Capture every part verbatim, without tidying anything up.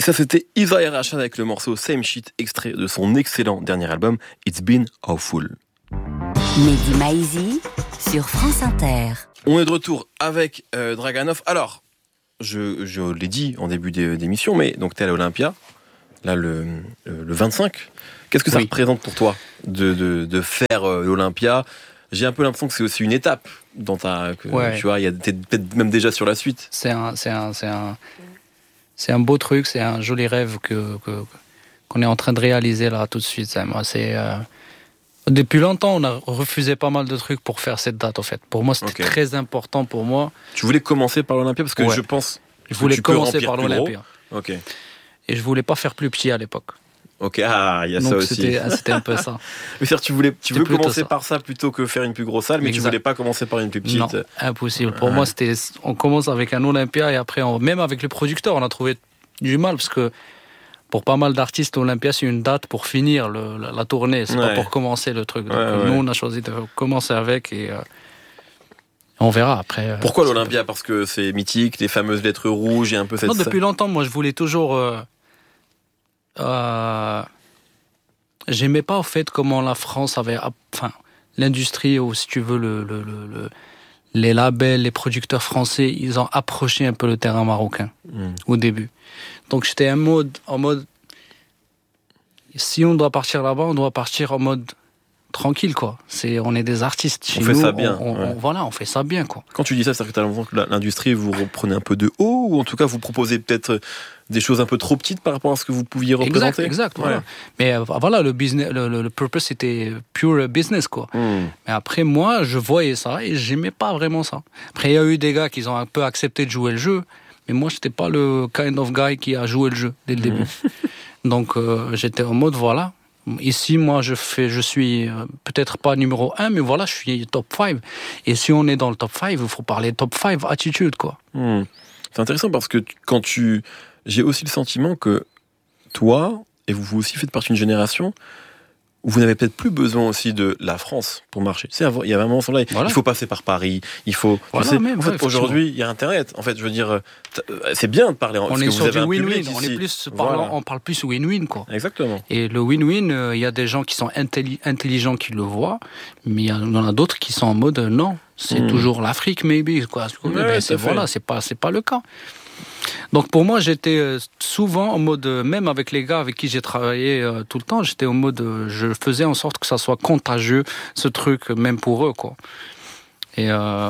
ça, c'était Isaiah Rashad avec le morceau Same Shit, extrait de son excellent dernier album It's Been Awful. Mehdi Maizi sur France Inter. On est de retour avec euh, Draganov. Alors, je, je l'ai dit en début d'émission, mais donc t'es à l'Olympia, là le, le vingt-cinq. Qu'est-ce que ça oui. représente pour toi de, de, de faire euh, l'Olympia ? J'ai un peu l'impression que c'est aussi une étape dans ta, que, ouais. tu vois, il y a t'es peut-être même déjà sur la suite. C'est un, c'est un, c'est un, c'est un beau truc, c'est un joli rêve que, que qu'on est en train de réaliser là tout de suite. Ça, moi, c'est euh... depuis longtemps, on a refusé pas mal de trucs pour faire cette date. En fait, pour moi, c'était okay. très important pour moi. Tu voulais commencer par l'Olympia parce que ouais. je pense. Je voulais commencer par l'Olympia. Ok. Et je voulais pas faire plus petit à l'époque. Ok, ah, il y a donc ça aussi. C'était, c'était un peu ça. Mais c'est-à-dire, tu voulais, tu c'était veux commencer ça. par ça plutôt que faire une plus grosse salle, mais exact. Tu voulais pas commencer par une plus petite. Non, impossible. Pour ouais. moi, c'était, on commence avec un Olympia et après, on, même avec les producteurs, on a trouvé du mal parce que pour pas mal d'artistes, Olympia, c'est une date pour finir le, la, la tournée, c'est ouais. pas pour commencer le truc. Donc, ouais, nous, ouais. on a choisi de commencer avec et euh, on verra après. Pourquoi euh, l'Olympia ? Parce que c'est mythique, les fameuses lettres rouges et un peu cette. Non, depuis longtemps, moi, je voulais toujours. Euh, euh, J'aimais pas, au fait, comment la France avait... Enfin, l'industrie, ou si tu veux, le, le, le, le, les labels, les producteurs français, ils ont approché un peu le terrain marocain, mmh. au début. Donc, j'étais en mode, en mode... Si on doit partir là-bas, on doit partir en mode tranquille, quoi. C'est, on est des artistes. Chez on fait nous, ça bien. On, on, ouais. on, voilà, on fait ça bien, quoi. Quand tu dis ça, c'est-à-dire que tu as l'impression que l'industrie, vous reprenez un peu de haut, ou en tout cas, vous proposez peut-être... des choses un peu trop petites par rapport à ce que vous pouviez représenter. Exact, exact. Ouais. Voilà. Mais euh, voilà, le business, le, le, le purpose, c'était pure business, quoi. Mm. Mais après, moi, je voyais ça et j'aimais pas vraiment ça. Après, il y a eu des gars qui ont un peu accepté de jouer le jeu, mais moi, j'étais pas le kind of guy qui a joué le jeu dès le mm. début. Donc, euh, j'étais en mode, voilà. Ici, moi, je fais, je suis euh, peut-être pas numéro un, mais voilà, je suis top cinq. Et si on est dans le top cinq, il faut parler top cinq attitude, quoi. Mm. C'est intéressant parce que quand tu... J'ai aussi le sentiment que toi, et vous, vous aussi faites partie d'une génération où vous n'avez peut-être plus besoin aussi de la France pour marcher. C'est, il y a vraiment là, voilà. Il faut passer par Paris, il faut... Voilà, sais, même, en fait, ouais, aujourd'hui, il y a Internet. En fait, je veux dire, c'est bien de parler... On parce est que sur vous avez du un win-win, ici. on, est plus Voilà. parlant, on parle plus win-win, quoi. Exactement. Et le win-win, il euh, y a des gens qui sont intelli- intelligents qui le voient, mais il y en a d'autres qui sont en mode euh, non, c'est mmh. toujours l'Afrique, maybe, quoi. Ouais, ben, c'est, voilà, c'est pas, c'est pas le cas. Donc pour moi, j'étais souvent en mode, même avec les gars avec qui j'ai travaillé euh, tout le temps, j'étais en mode, euh, je faisais en sorte que ça soit contagieux, ce truc, même pour eux, quoi. Et euh,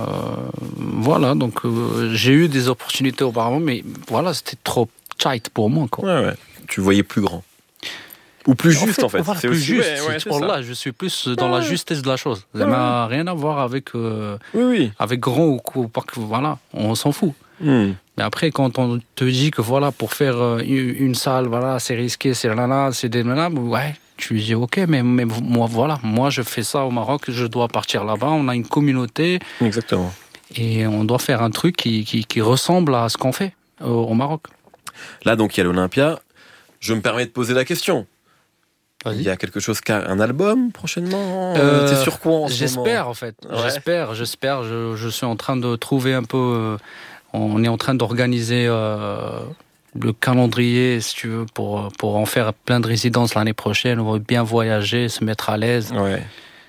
voilà, donc euh, j'ai eu des opportunités auparavant, mais voilà, c'était trop tight pour moi, quoi. Ouais, ouais. Tu voyais plus grand. Ou plus juste, en fait. En fait. Voilà, c'est plus aussi... juste. Ouais, ouais, c'est c'est là, je suis plus dans ouais. la justesse de la chose. Ça ouais. n'a rien à voir avec, euh, oui, oui. avec grand ou quoi. Voilà, on s'en fout. Mm. Mais après, quand on te dit que voilà, pour faire une salle, voilà, c'est risqué, c'est là, là, c'est des là, ouais, tu dis ok, mais, mais moi, voilà, moi je fais ça au Maroc, je dois partir là-bas, on a une communauté. Exactement. Et on doit faire un truc qui, qui, qui ressemble à ce qu'on fait au, au Maroc. Là, donc, il y a l'Olympia. Je me permets de poser la question. Vas-y. Il y a quelque chose, un album prochainement euh, T'es sur quoi en ce J'espère, moment en fait. Ouais. J'espère, j'espère. Je, je suis en train de trouver un peu... Euh, on est en train d'organiser euh, le calendrier, si tu veux, pour, pour en faire plein de résidences l'année prochaine. On va bien voyager, se mettre à l'aise. Ouais.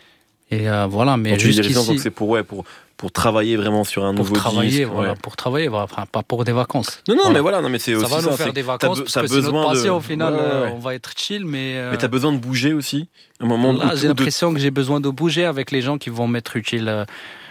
Et euh, voilà, mais donc, jusqu'ici... donc c'est pour, ouais, pour, pour travailler vraiment sur un pour nouveau travailler, disque. Voilà, ouais. Pour travailler, voilà, enfin, pas pour des vacances. Non, non, voilà. mais voilà, non, mais c'est ça aussi va ça. nous faire des vacances, parce que c'est notre passé, au final, ouais, ouais. Euh, on va être chill, mais... Euh... Mais t'as besoin de bouger aussi un moment Là, où, j'ai où l'impression de... que j'ai besoin de bouger avec les gens qui vont m'être utiles.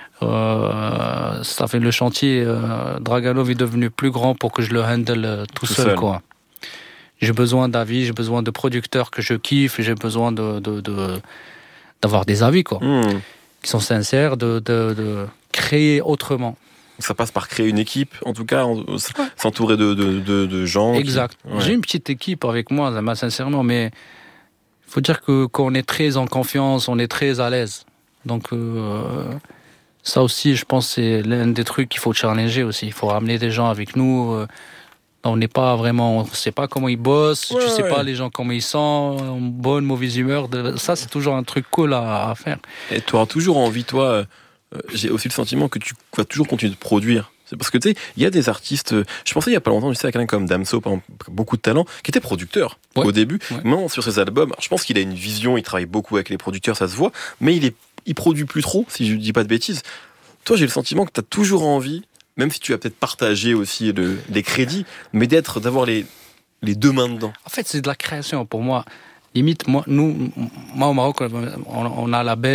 Euh, ça fait le chantier. Euh, Draganov est devenu plus grand pour que je le handle euh, tout, tout seul, seul, quoi. J'ai besoin d'avis, j'ai besoin de producteurs que je kiffe, j'ai besoin de, de, de, d'avoir des avis, quoi. Mmh. Qui sont sincères, de, de, de créer autrement. Ça passe par créer une équipe, en tout cas, s'entourer de, de, de, de gens. Exact. Qui... Ouais. J'ai une petite équipe avec moi, sincèrement, mais il faut dire que qu'on est très en confiance, on est très à l'aise. Donc, euh, ça aussi, je pense, c'est l'un des trucs qu'il faut challenger aussi. Il faut ramener des gens avec nous. Euh, on n'est pas vraiment, on ne sait pas comment ils bossent, ouais, tu ne sais ouais. pas les gens comment ils sont, en bonne, mauvaise humeur. De, ça, c'est toujours un truc cool à, à faire. Et tu auras toujours envie, toi, euh, j'ai aussi le sentiment que tu vas toujours continuer de produire. C'est parce que tu sais, il y a des artistes. Je pensais il y a pas longtemps, tu sais, à quelqu'un comme Damso, par exemple, beaucoup de talent, qui était producteur ouais. au début. Ouais. Maintenant, sur ses albums, je pense qu'il a une vision, il travaille beaucoup avec les producteurs, ça se voit, mais il est, il produit plus trop, si je dis pas de bêtises. Toi, j'ai le sentiment que tu as toujours envie, même si tu as peut-être partagé aussi le, les crédits, mais d'être, d'avoir les, les deux mains dedans. En fait, c'est de la création pour moi. Limite, moi, nous, moi au Maroc, on, on a un label.